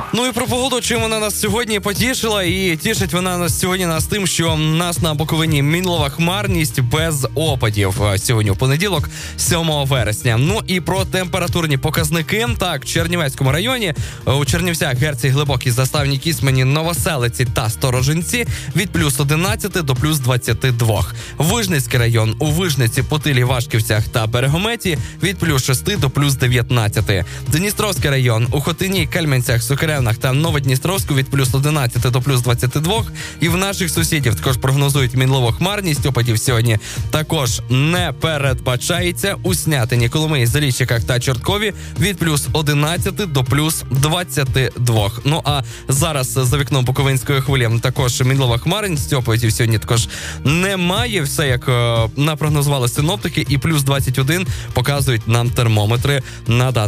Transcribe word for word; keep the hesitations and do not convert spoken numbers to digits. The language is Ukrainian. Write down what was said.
Ну і про погоду, чим вона нас сьогодні потішила, і тішить вона нас сьогодні нас тим, що нас на Буковині мінлива хмарність без опадів сьогодні в понеділок, сьомого вересня. Ну і про температурні показники. Так, в Чернівецькому районі, у Чернівцях, Герці, Глибокій, Заставній, Кісмені, Новоселиці та Сторожинці від плюс одинадцяти до плюс двадцяти двох. Вижницький район, у Вижниці, Путилі, Вашківцях та Берегометі від плюс шести до плюс дев'ятнадцяти. Дністровський район, у Хотині, Кельменцях, Сукаревнах та Новодністровську від плюс одинадцяти до плюс двадцяти двох. І в наших сусідів також прогнозують мінливу хмарність. Опадів сьогодні також не передбачається. У Снятині, Коломиї, Заліщиках та Чорткові від плюс одинадцяти до плюс двадцяти двох. Ну а зараз за вікном Буковинської хвилі також мінлива хмарність. Опадів сьогодні також немає. Все як е, напрогнозували синоптики, і плюс двадцять один показують нам термометри на даний